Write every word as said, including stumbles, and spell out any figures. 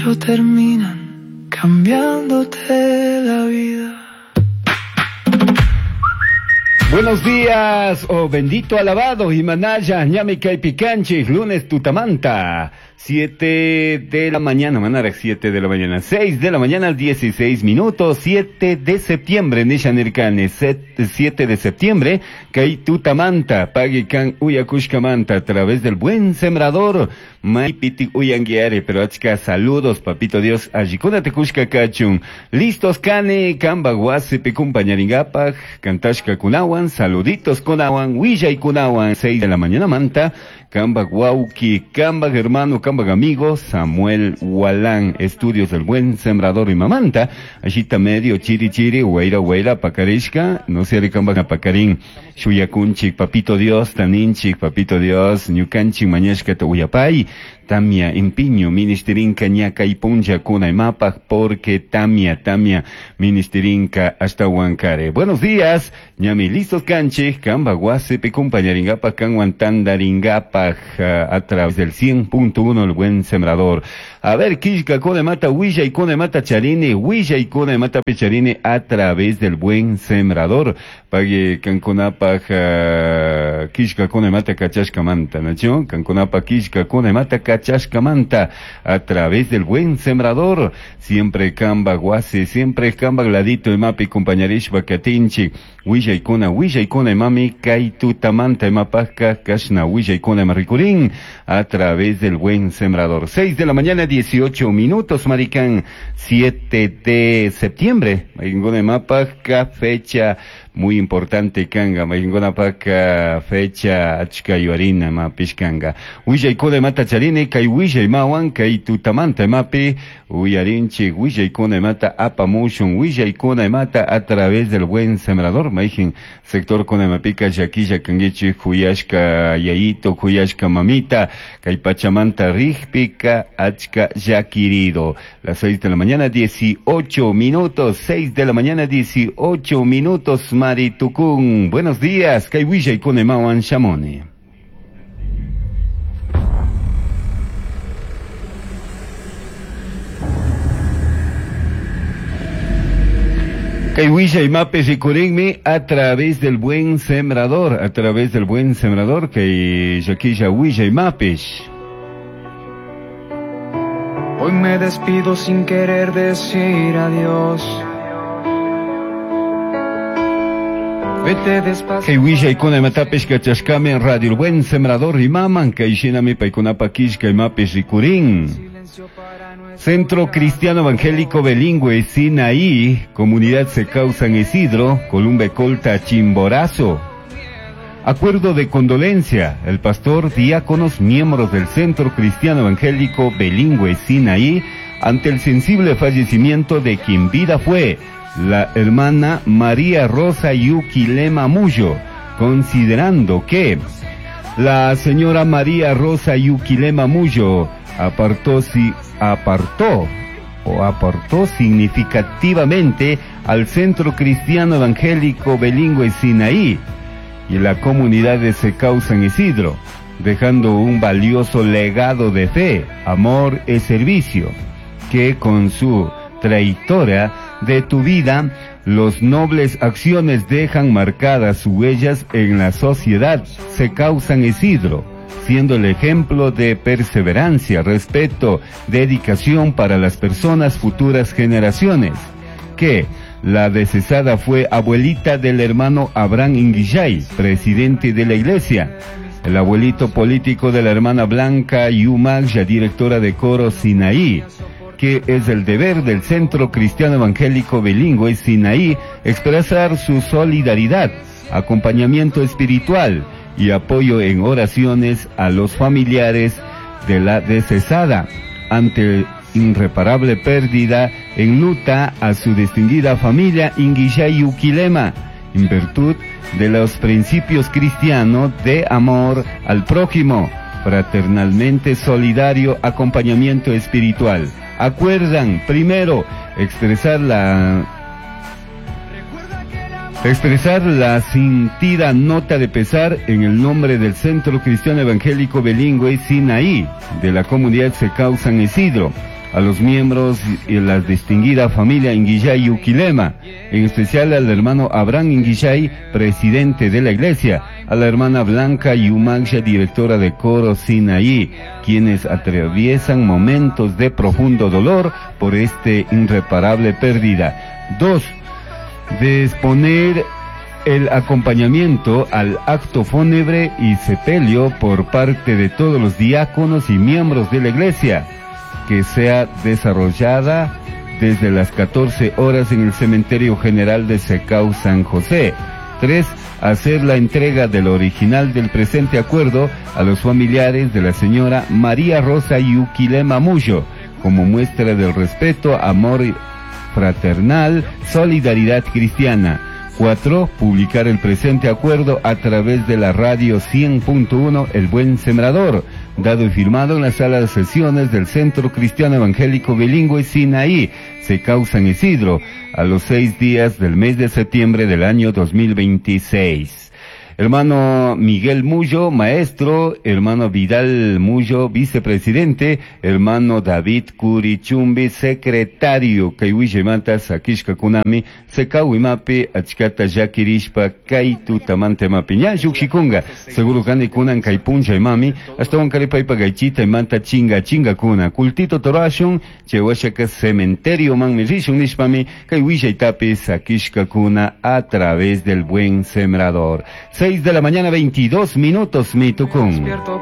pero terminan cambiándote la vida. Buenos días, oh bendito alabado, Himanaya, Ñamica y Picanchi, lunes Tutamanta, siete de la mañana, manara siete de la mañana, seis de la mañana, dieciséis minutos, siete de septiembre, Nishanirkane, siete de septiembre, Kai Tutamanta, Pagikan Uyakushkamanta, a través del buen sembrador, Maipiti Uyanguiare, pero achka, saludos, papito Dios, Ajikuna Tekushka Kachun, listos Kane, Kamba Guase, Pecumpañaringapaj, Kantashka Kunawan, saluditos Kunawan, Huilla y Kunawan, seis de la mañana manta, Kamba Guauki, Kamba hermano, Kamba amigo, Samuel Hualán, estudios del buen sembrador y mamanta, Ashita medio, Chiri Chiri, Hueira Hueira, Pacarishka, no sé de Kamba Pacarín, Shuyakunchik, papito Dios, Taninchik, papito Dios, Ñukanchik, Mañashka, Uyapay, Tamia, Empiño, Ministerinka, Ñaca y Punja, Kuna y Mapa, porque Tamia, Tamia, Ministerinka, hasta Huancare. Buenos días, Ñami, listos canche, Kamba Guase, Pecumpañaringapa, Canguantandaringapa, a través del cien punto uno, el buen sembrador. A ver, Kishka, Kone Mata, Huilla y Kone Mata Charine, Huilla y Kone Mata Pecharine, a través del buen sembrador. Pague Canconapa, Kishka, Kone Mata Cachashkamanta, ¿no? Canconapa, Kishka, Kone Mata Cachashkamanta, a través del buen sembrador. Siempre Kamba Guase, siempre Kamba Gladito, Emapi, compañerishba Katinchi, Huilla y Kona, Huilla y Kone Mami, Kaitutamanta, Emapasca, Kashna, Huilla y Kone Maricurín, a través del buen sembrador. Seis de la mañana, dieciocho minutos, Maricán, siete de septiembre, Maringona Mapasca, fecha muy importante, Kanga, Maringona Paca, fecha, Achka Yuarina, Mapishkanga. Huilla y Kone Mata Charine, Kai Huilla y Mawan, Kai Tutamanta, Mapi, Huyarinchi, Huilla y Kone Mata, Apamushun, Huilla y Kone Mata, a través del buen sembrador, Maijin, sector Kone Mapica, Yaquilla, Kangichi, Huyashka, Yayito, Huyashka, Mamita, Kai Pachamanta, Rijpica, Achka, Yakirido. Las seis de la mañana, dieciocho minutos, seis de la mañana, dieciocho minutos, Maritucún. Buenos días, Kai Huilla y Kone Mawan Shamone. Kaihuilla y Mapes y Curingmi, a través del buen sembrador, a través del buen sembrador, que Yaquilla Huilla y Mapes. Hoy me despido sin querer decir adiós. Vete despacio. Kaihuilla y Kone Matapes Cachashkame en Radio El Buen Sembrador y Maman, Kaishinami Paikunapa Kishka y Mapes y Curín. Centro Cristiano Evangélico Bilingüe Sinaí, Comunidad Secau San Isidro, Columbe Colta Chimborazo. Acuerdo de condolencia, el pastor, diáconos, miembros del Centro Cristiano Evangélico Bilingüe Sinaí, ante el sensible fallecimiento de quien vida fue la hermana María Rosa Yuquilema Muyo, considerando que la señora María Rosa Yuquilema Muyo apartó si apartó o aportó significativamente al Centro Cristiano Evangélico Bilingüe Sinaí y la comunidad de Secau San Isidro, dejando un valioso legado de fe, amor y servicio, que con su trayectoria de tu vida, los nobles acciones dejan marcadas sus huellas en la sociedad Secau San Isidro, siendo el ejemplo de perseverancia, respeto, dedicación para las personas futuras generaciones, que la decesada fue abuelita del hermano Abraham Inguillay, presidente de la iglesia, el abuelito político de la hermana Blanca Yumal, ya directora de coro Sinaí, que es el deber del Centro Cristiano Evangélico Bilingüe Sinaí expresar su solidaridad, acompañamiento espiritual y apoyo en oraciones a los familiares de la decesada ante irreparable pérdida, enluta a su distinguida familia Inguillay Yuquilema, en virtud de los principios cristianos de amor al prójimo, fraternalmente solidario, acompañamiento espiritual. Acuerdan, primero, expresar la expresar la sentida nota de pesar en el nombre del Centro Cristiano Evangélico Bilingüe Sinaí, de la comunidad Secau San Isidro, a los miembros y la distinguida familia Inguillay Uquilema, en especial al hermano Abraham Inguillay, presidente de la iglesia, a la hermana Blanca Yumagsha, directora de coro Sinaí, quienes atraviesan momentos de profundo dolor por este irreparable pérdida. Dos, disponer el acompañamiento al acto fúnebre y sepelio por parte de todos los diáconos y miembros de la iglesia, que sea desarrollada desde las catorce horas en el Cementerio General de Secao San José. Tres, hacer la entrega del original del presente acuerdo a los familiares de la señora María Rosa Uquilema Muyo, como muestra del respeto, amor fraternal, solidaridad cristiana. Cuatro, publicar el presente acuerdo a través de la radio cien punto uno El Buen Sembrador, dado y firmado en la sala de sesiones del Centro Cristiano Evangélico Bilingüe Sinaí, Secao San Isidro, a los seis días del mes de septiembre del año dos mil veintiséis. Hermano Miguel Muyo, maestro; hermano Vidal Muyo, vicepresidente; hermano David Curichumbi, secretario; Kaiwillemanta Sakishka Kunami, Secao Imapi, Achkata Yakirishpa, Kaitu Tamante Mapi, ña Yuxikunga, seguro Gani Kunan Kaipuncha Imami, hasta un Caripaipa Gaichita Imanta Chinga Chinga Kuna, Cultito Torashun, Chewashaka Cementerio Manmi Rishun Nishpami, Kaiwisha Itapi Sakishka Kuna, a través del Buen Sembrador. Seis de la mañana, veintidós minutos, mi Tucún.